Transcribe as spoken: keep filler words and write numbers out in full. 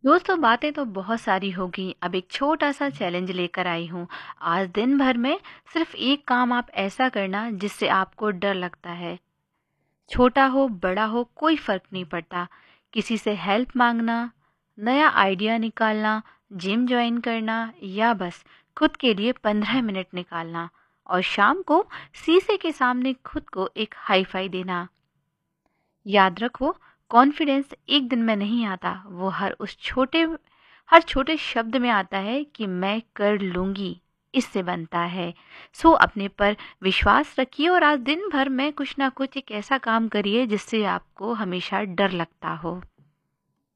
दोस्तों, बातें तो बहुत सारी होगी। अब एक छोटा सा चैलेंज लेकर आई हूँ। आज दिन भर में सिर्फ एक काम आप ऐसा करना जिससे आपको डर लगता है। छोटा हो बड़ा हो कोई फर्क नहीं पड़ता। किसी से हेल्प मांगना, नया आइडिया निकालना, जिम ज्वाइन करना या बस खुद के लिए पंद्रह मिनट निकालना। और शाम को शीशे के सामने खुद को एक हाई फाई देना। याद रखो, कॉन्फिडेंस एक दिन में नहीं आता, वो हर उस छोटे हर छोटे शब्द में आता है कि मैं कर लूंगी। इससे बनता है। सो अपने पर विश्वास रखिए और आज दिन भर में कुछ ना कुछ एक ऐसा काम करिए जिससे आपको हमेशा डर लगता हो।